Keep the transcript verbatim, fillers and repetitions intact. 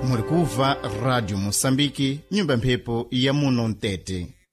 muri kuva Radio Moçambique, nyumba mphepo ya muno Ntete.